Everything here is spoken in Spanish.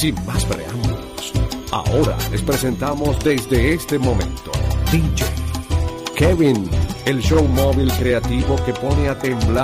Sin más preámbulos, ahora les presentamos desde este momento DJ Kevin, el show móvil creativo que pone a temblar